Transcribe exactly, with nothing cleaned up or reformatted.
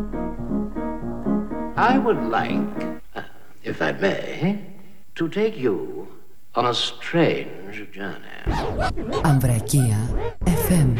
I would like, uh, if I may, to take you on a strange journey. Αμβρακία εφ εμ.